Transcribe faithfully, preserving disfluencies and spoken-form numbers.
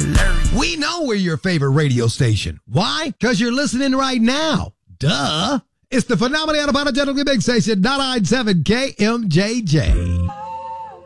Hilarious. We know we're your favorite radio station. Why? Because you're listening right now. Duh. It's the phenomenal, unapologetically big station, ninety-nine point seven K M J J.